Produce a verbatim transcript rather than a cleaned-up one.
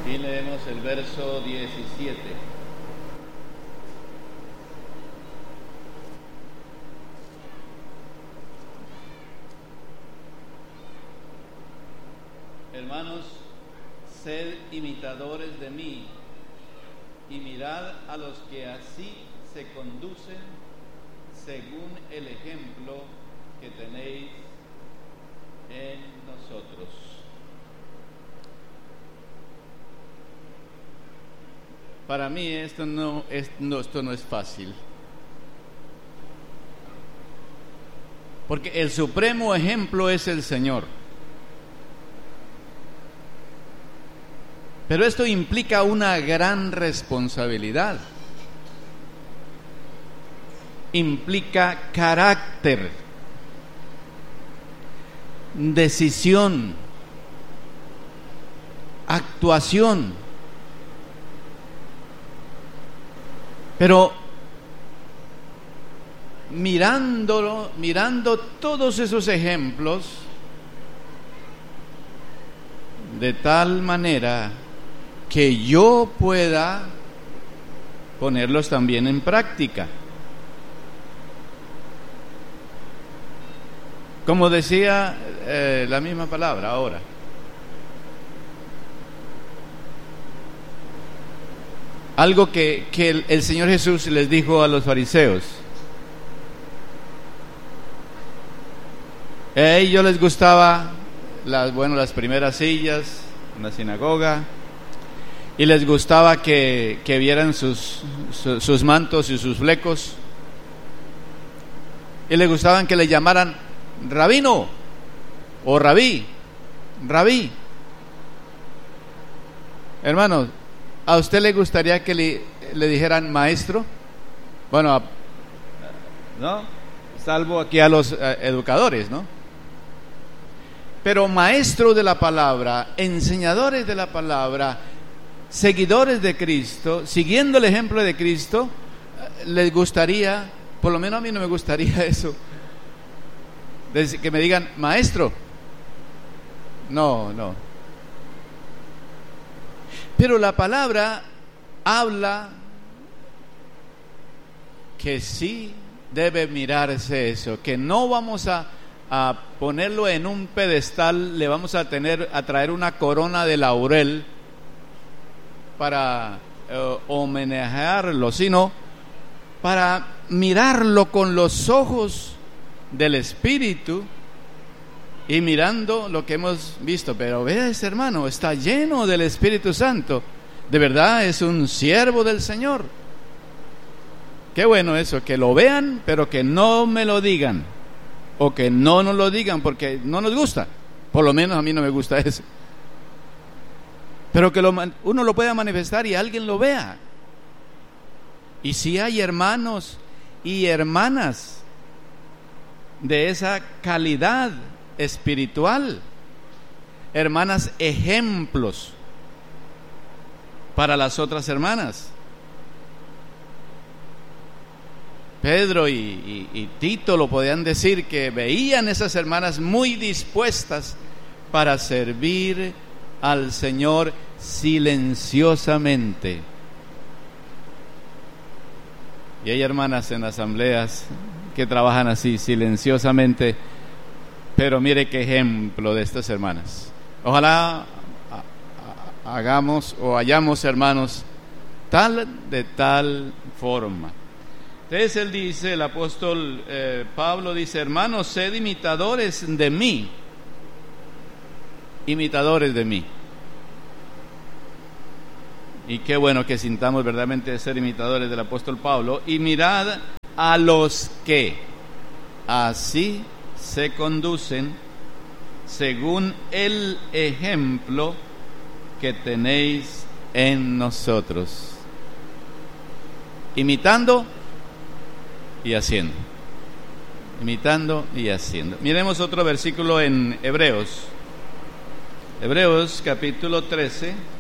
Y leemos el verso diecisiete. Hermanos, sed imitadores de mí y mirad a los que así se conducen según el ejemplo que tenéis en nosotros. Para mí esto no es, no, esto no es fácil, porque el supremo ejemplo es el Señor. Pero esto implica una gran responsabilidad, implica carácter, decisión, actuación. Pero mirándolo, mirando todos esos ejemplos, de tal manera que yo pueda ponerlos también en práctica. Como decía eh, la misma palabra ahora, algo que, que el, el Señor Jesús les dijo a los fariseos. A ellos les gustaba las, bueno, las primeras sillas en la sinagoga, y les gustaba que, que vieran sus, su, sus mantos y sus flecos, y les gustaban que le llamaran rabino o rabí, rabí. Hermanos, ¿a usted le gustaría que le, le dijeran maestro? Bueno, a, ¿no? Salvo aquí a los eh, educadores, ¿no? Pero maestro de la palabra, enseñadores de la palabra, seguidores de Cristo, siguiendo el ejemplo de Cristo, les gustaría, por lo menos a mí no me gustaría eso, que me digan maestro. No, no. Pero la palabra habla que sí debe mirarse eso, que no vamos a, a ponerlo en un pedestal, le vamos a tener a traer una corona de laurel para eh, homenajearlo, sino para mirarlo con los ojos del Espíritu y mirando lo que hemos visto. Pero vea, ese hermano está lleno del Espíritu Santo, de verdad es un siervo del Señor. Qué bueno eso, que lo vean pero que no me lo digan, o que no nos lo digan porque no nos gusta. Por lo menos a mí no me gusta eso, pero que lo, uno lo pueda manifestar y alguien lo vea. Y si hay hermanos y hermanas de esa calidad espiritual, hermanas ejemplos para las otras hermanas, Pedro y, y, y Tito lo podían decir, que veían esas hermanas muy dispuestas para servir al Señor silenciosamente. Y hay hermanas en asambleas que trabajan así, silenciosamente, pero mire qué ejemplo de estas hermanas. Ojalá hagamos o hayamos hermanos tal de tal forma. Entonces él dice, el apóstol eh, Pablo dice: hermanos, sed imitadores de mí, imitadores de mí. Y qué bueno que sintamos verdaderamente ser imitadores del apóstol Pablo. Y mirad a los que así se conducen según el ejemplo que tenéis en nosotros. Imitando y haciendo. Imitando y haciendo. Miremos otro versículo en Hebreos. Hebreos capítulo trece.